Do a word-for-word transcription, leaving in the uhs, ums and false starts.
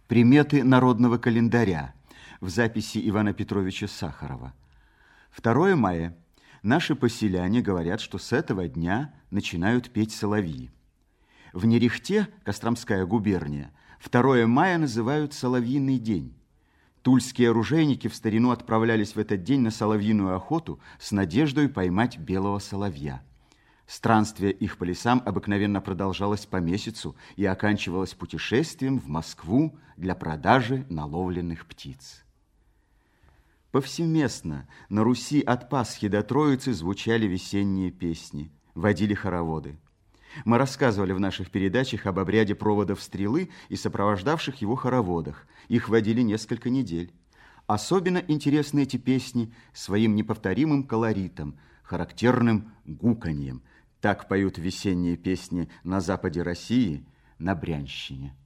Приметы народного календаря в записи Ивана Петровича Сахарова. второе мая. Наши поселяне говорят, что с этого дня начинают петь соловьи. В Нерехте, Костромская губерния, второе мая называют Соловьиный день. Тульские оружейники в старину отправлялись в этот день на соловьиную охоту с надеждой поймать белого соловья. Странствие их по лесам обыкновенно продолжалось по месяцу и оканчивалось путешествием в Москву для продажи наловленных птиц. Повсеместно на Руси от Пасхи до Троицы звучали весенние песни, водили хороводы. Мы рассказывали в наших передачах об обряде проводов стрелы и сопровождавших его хороводах. Их водили несколько недель. Особенно интересны эти песни своим неповторимым колоритом, характерным гуканьем. Так поют весенние песни на западе России, на Брянщине.